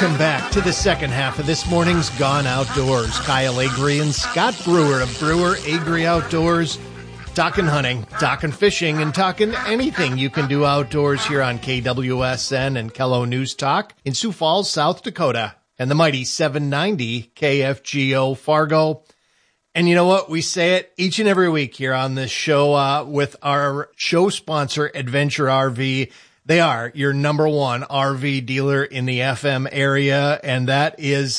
Welcome back to the second half of this morning's Gone Outdoors. Kyle Agri and Scott Brewer of Brewer Agri Outdoors. Talking hunting, talking fishing, and talking anything you can do outdoors here on KWSN and KELO News Talk in Sioux Falls, South Dakota, and the mighty 790 KFGO Fargo. And you know what? We say it each and every week here on this show with our show sponsor, Adventure RV. They are your number one RV dealer in the FM area, and that is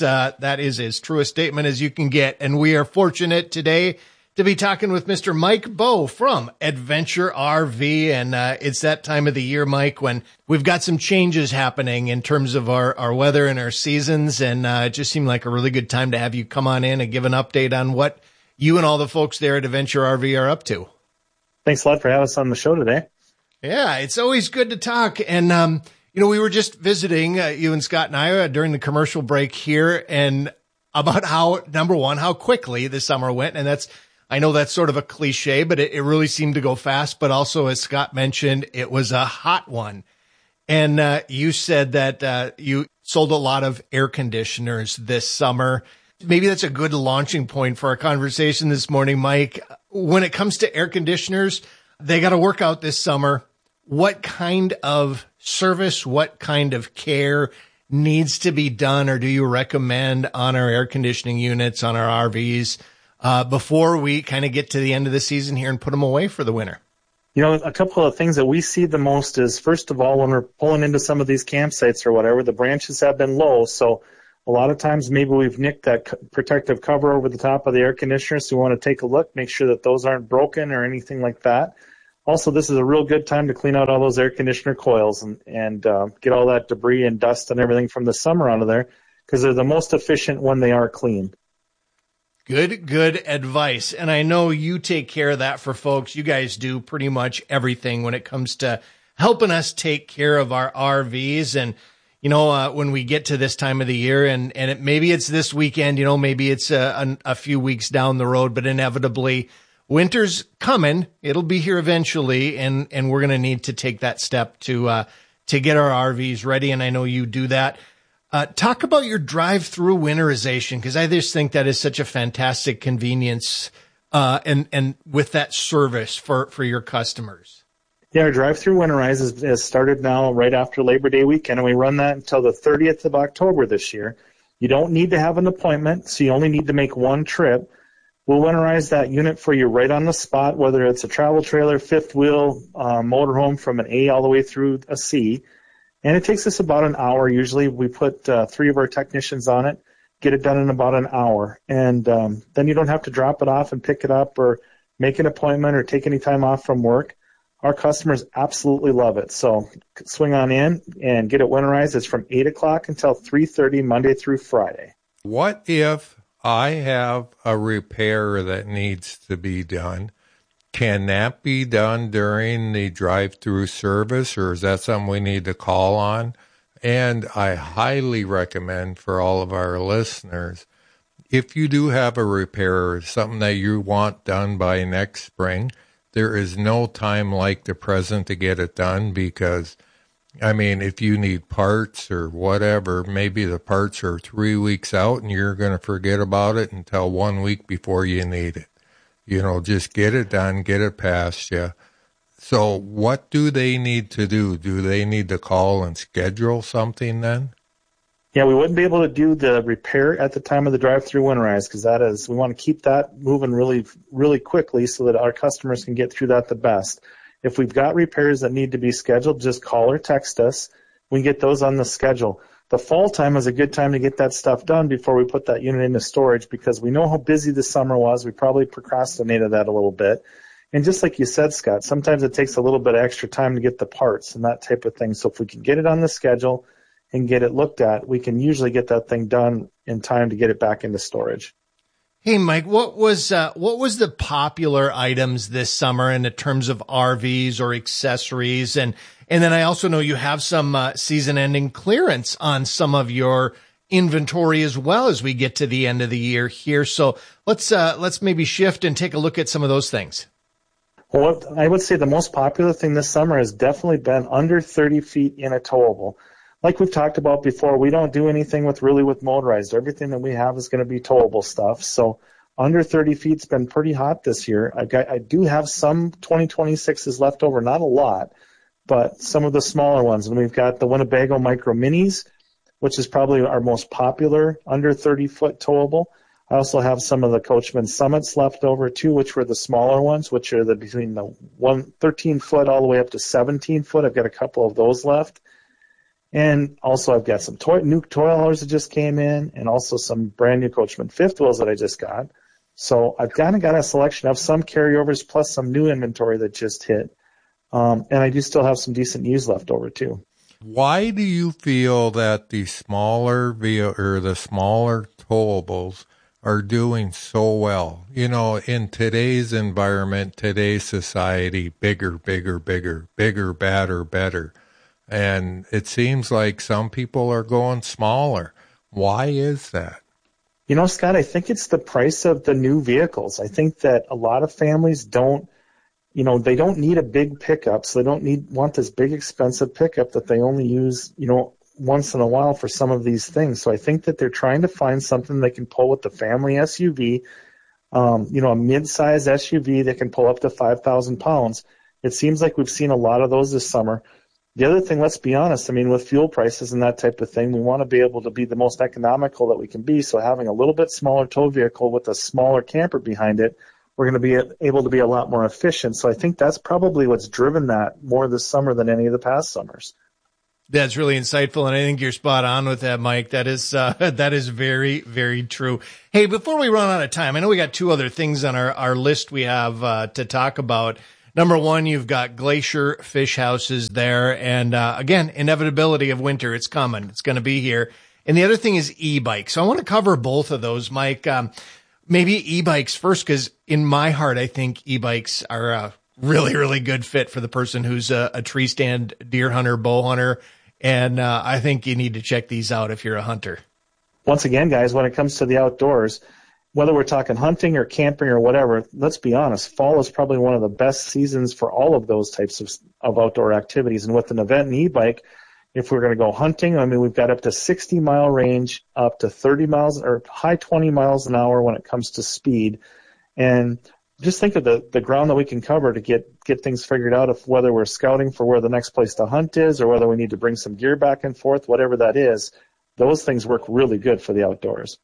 as true a statement as you can get. And we are fortunate today to be talking with Mr. Mike Bowe from Adventure RV. And it's that time of the year, Mike, when we've got some changes happening in terms of our weather and our seasons. And it just seemed like a really good time to have you come on in and give an update on what you and all the folks there at Adventure RV are up to. Thanks a lot for having us on the show today. Yeah, it's always good to talk. And, we were just visiting, you and Scott and I during the commercial break here, and about how, number one, how quickly the summer went. And I know that's sort of a cliche, but it really seemed to go fast. But also, as Scott mentioned, it was a hot one. And you said that you sold a lot of air conditioners this summer. Maybe that's a good launching point for our conversation this morning, Mike. When it comes to air conditioners, they got to work out this summer. What kind of service, what kind of care needs to be done, or do you recommend on our air conditioning units, on our RVs, before we kind of get to the end of the season here and put them away for the winter? A couple of things that we see the most is, first of all, when we're pulling into some of these campsites or whatever, the branches have been low. So a lot of times maybe we've nicked that protective cover over the top of the air conditioner. So we want to take a look, make sure that those aren't broken or anything like that. Also, this is a real good time to clean out all those air conditioner coils and get all that debris and dust and everything from the summer out of there, because they're the most efficient when they are clean. Good advice. And I know you take care of that for folks. You guys do pretty much everything when it comes to helping us take care of our RVs. And, when we get to this time of the year and maybe it's this weekend, maybe it's a few weeks down the road, but inevitably winter's coming. It'll be here eventually, and we're going to need to take that step to get our RVs ready. And I know you do that. Talk about your drive-through winterization, because I just think that is such a fantastic convenience, and with that service for your customers. Yeah, our drive-through winterize has started now right after Labor Day weekend, and we run that until the 30th of October this year. You don't need to have an appointment, so you only need to make one trip. We'll winterize that unit for you right on the spot, whether it's a travel trailer, fifth wheel, motorhome from an A all the way through a C. And it takes us about an hour. Usually we put 3 of our technicians on it, get it done in about an hour. And then you don't have to drop it off and pick it up or make an appointment or take any time off from work. Our customers absolutely love it. So swing on in and get it winterized. It's from 8 o'clock until 3:30, Monday through Friday. What if I have a repair that needs to be done? Can that be done during the drive-through service, or is that something we need to call on? And I highly recommend for all of our listeners, if you do have a repair or something that you want done by next spring, there is no time like the present to get it done, because, if you need parts or whatever, maybe the parts are 3 weeks out and you're going to forget about it until 1 week before you need it. Just get it done, get it past you. So what do they need to do? Do they need to call and schedule something then? Yeah, we wouldn't be able to do the repair at the time of the drive-through winterize, because we want to keep that moving really, really quickly so that our customers can get through that the best. If we've got repairs that need to be scheduled, just call or text us. We can get those on the schedule. The fall time is a good time to get that stuff done before we put that unit into storage, because we know how busy the summer was. We probably procrastinated that a little bit. And just like you said, Scott, sometimes it takes a little bit of extra time to get the parts and that type of thing. So if we can get it on the schedule and get it looked at, we can usually get that thing done in time to get it back into storage. Hey, Mike, what was the popular items this summer in terms of RVs or accessories? And then I also know you have some season-ending clearance on some of your inventory as well as we get to the end of the year here. So let's maybe shift and take a look at some of those things. Well, I would say the most popular thing this summer has definitely been under 30 feet in a towable. like we've talked about before, we don't do anything with motorized. Everything that we have is going to be towable stuff. So under 30 feet's been pretty hot this year. I do have some 2026s left over, not a lot, but some of the smaller ones. And we've got the Winnebago Micro Minis, which is probably our most popular under 30-foot towable. I also have some of the Coachman Summits left over too, which were the smaller ones, which are between the 13-foot all the way up to 17-foot. I've got a couple of those left. And also I've got some new toy haulers that just came in, and also some brand new Coachman fifth wheels that I just got. So I've kind of got a selection of some carryovers plus some new inventory that just hit. And I do still have some decent used left over too. Why do you feel that the smaller towables are doing so well? You know, in today's environment, today's society, bigger, badder, better. And it seems like some people are going smaller. Why is that? You know, Scott, I think it's the price of the new vehicles. I think that a lot of families don't need a big pickup, so they don't want this big expensive pickup that they only use, once in a while for some of these things. So I think that they're trying to find something they can pull with the family SUV, a mid-size SUV that can pull up to 5,000 pounds. It seems like we've seen a lot of those this summer. The other thing, let's be honest, with fuel prices and that type of thing, we want to be able to be the most economical that we can be. So having a little bit smaller tow vehicle with a smaller camper behind it, we're going to be able to be a lot more efficient. So I think that's probably what's driven that more this summer than any of the past summers. That's really insightful, and I think you're spot on with that, Mike. That is very, very true. Hey, before we run out of time, I know we got two other things on our list we have to talk about. Number one, you've got Glacier Fish Houses there, and again, inevitability of winter. It's coming. It's going to be here. And the other thing is e-bikes. So I want to cover both of those, Mike. Maybe e-bikes first, because in my heart, I think e-bikes are a really, really good fit for the person who's a tree stand deer hunter, bow hunter. And I think you need to check these out if you're a hunter. Once again, guys, when it comes to the outdoors, whether we're talking hunting or camping or whatever, let's be honest, fall is probably one of the best seasons for all of those types of outdoor activities. And with an event and e-bike, if we're going to go hunting, we've got up to 60-mile range, up to 30 miles or high 20 miles an hour when it comes to speed. And just think of the ground that we can cover to get things figured out, if whether we're scouting for where the next place to hunt is or whether we need to bring some gear back and forth, whatever that is, those things work really good for the outdoors.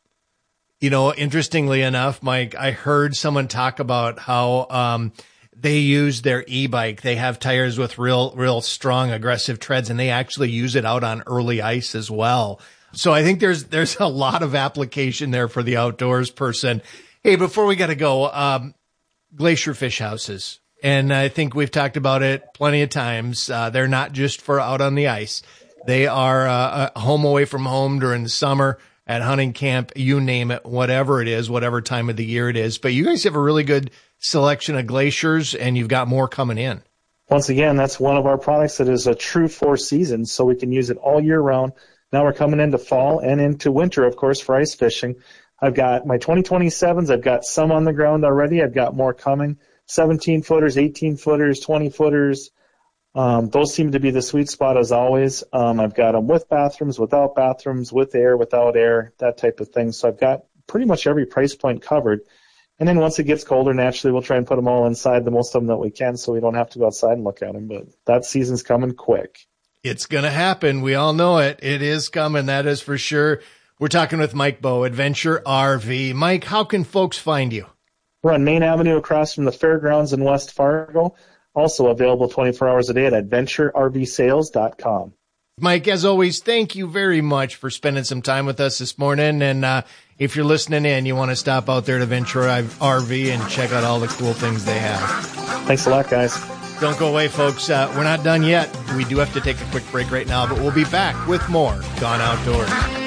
Interestingly enough, Mike, I heard someone talk about how they use their e-bike. They have tires with real strong, aggressive treads, and they actually use it out on early ice as well. So I think there's a lot of application there for the outdoors person. Hey, before we got to go, Glacier Fish Houses. And I think we've talked about it plenty of times. They're not just for out on the ice. They are a home away from home during the summer, at hunting camp, you name it, whatever it is, whatever time of the year it is. But you guys have a really good selection of Glaciers, and you've got more coming in. Once again, that's one of our products that is a true 4 seasons, so we can use it all year round. Now we're coming into fall and into winter, of course, for ice fishing. I've got my 2027s. I've got some on the ground already. I've got more coming. 17-footers, 18-footers, 20-footers. Those seem to be the sweet spot as always. I've got them with bathrooms, without bathrooms, with air, without air, that type of thing. So I've got pretty much every price point covered. And then once it gets colder, naturally, we'll try and put them all inside, the most of them that we can, so we don't have to go outside and look at them. But that season's coming quick. It's going to happen. We all know it. It is coming. That is for sure. We're talking with Mike Bowe, Adventure RV. Mike, how can folks find you? We're on Main Avenue across from the fairgrounds in West Fargo. Also available 24 hours a day at adventurervsales.com. Mike, as always, thank you very much for spending some time with us this morning. And if you're listening in, you want to stop out there at Adventure RV and check out all the cool things they have. Thanks a lot, guys. Don't go away, folks. We're not done yet. We do have to take a quick break right now, but we'll be back with more Gone Outdoors.